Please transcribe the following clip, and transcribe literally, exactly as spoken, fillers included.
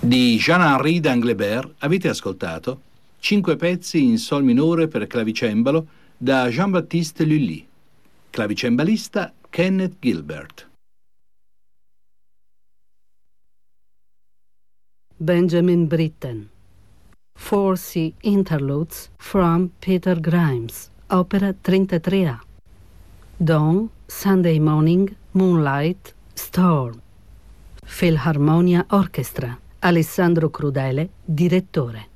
Di Jean-Henri d'Anglebert avete ascoltato cinque pezzi in sol minore per clavicembalo da Jean-Baptiste Lully, clavicembalista Kenneth Gilbert. Benjamin Britten. Four Sea Interludes from Peter Grimes, opera trentatré A. Dawn, Sunday Morning, Moonlight, Storm. Philharmonia Orchestra. Alessandro Crudele, direttore.